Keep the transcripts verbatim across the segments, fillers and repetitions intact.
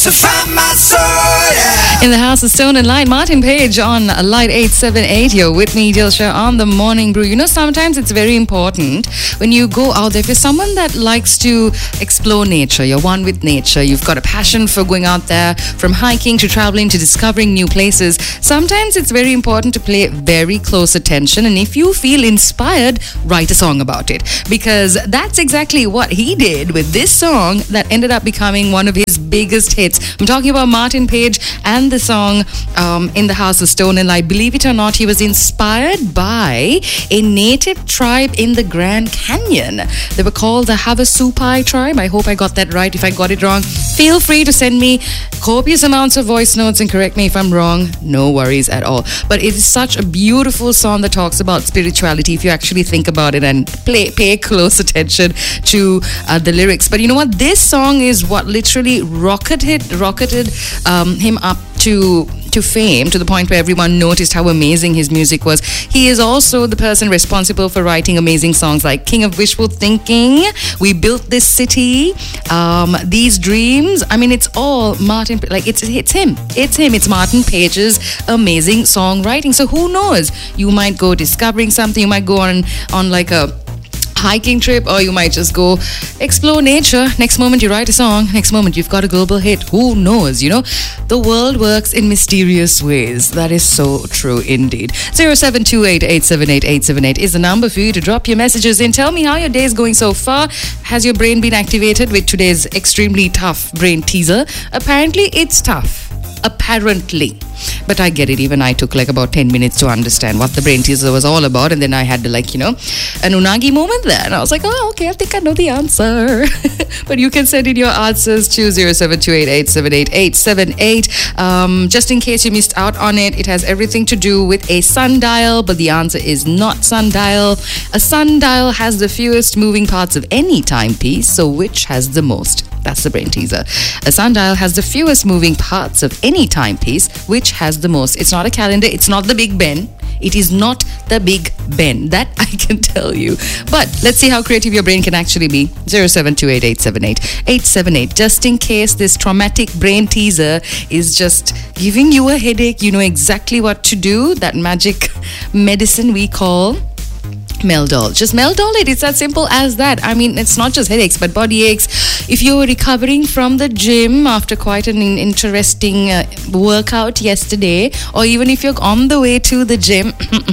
to find my soul, yeah. In the house of Stone and Light, Martin Page on Light eight seven eight. You're with me, Dilsha, on the Morning Brew. You know, sometimes it's very important when you go out there. If you're someone that likes to explore nature, you're one with nature, you've got a passion for going out there, from hiking to traveling to discovering new places, sometimes it's very important to pay very close attention. And if you feel inspired, write a song about it. Because that's exactly what he did with this song that ended up becoming one of his biggest hits. I'm talking about Martin Page and the song um, In the House of Stone and Light. Believe it or not, he was inspired by a native tribe in the Grand Canyon. They were called the Havasupai tribe. I hope I got that right. If I got it wrong, feel free to send me copious amounts of voice notes and correct me if I'm wrong. No worries at all. But it is such a beautiful song that talks about spirituality if you actually think about it and play, pay close attention to uh, the lyrics. But you know what? This song is what literally rocketed, rocketed um, him up to to fame, to the point where everyone noticed how amazing his music was. He is also the person responsible for writing amazing songs like King of Wishful Thinking, We Built This City, um, These Dreams. I mean, it's all Martin, like it's it's him. It's him. It's Martin Page's amazing songwriting. So who knows? You might go discovering something. You might go on on like a hiking trip, or you might just go explore nature. Next moment you write a song, next moment you've got a global hit. Who knows? You know, the world works in mysterious ways. That is so true indeed. zero seven two eight, eight seven eight, eight seven eight is the number for you to drop your messages in. Tell me how your day is going so far. Has your brain been activated with today's extremely tough brain teaser? Apparently it's tough. Apparently. But I get it. Even I took like about ten minutes to understand what the brain teaser was all about. And then I had to, like, you know, an unagi moment there. And I was like, oh, okay, I think I know the answer. But you can send in your answers to zero seven two eight, eight seven eight, eight seven eight. Um, just in case you missed out on it, it has everything to do with a sundial. But the answer is not sundial. A sundial has the fewest moving parts of any timepiece. So which has the most? That's the brain teaser. A sundial has the fewest moving parts of any timepiece. Which has the most? It's not a calendar. It's not the Big Ben. It is not the Big Ben. That I can tell you. But let's see how creative your brain can actually be. zero seven two eight, eight seven eight, eight seven eight. Just in case this traumatic brain teaser is just giving you a headache, you know exactly what to do. That magic medicine we call Meldol. Just Meldol it. It's that simple as that. I mean, it's not just headaches, but body aches. If you're recovering from the gym after quite an interesting uh, workout yesterday, or even if you're on the way to the gym,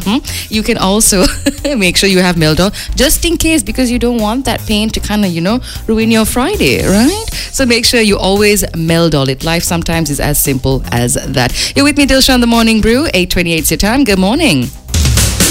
you can also make sure you have Meldol, just in case, because you don't want that pain to kind of, you know, ruin your Friday, right? So make sure you always Meldol it. Life sometimes is as simple as that. You're with me, Dilsha, on the Morning Brew. eight twenty-eight is your time. Good morning.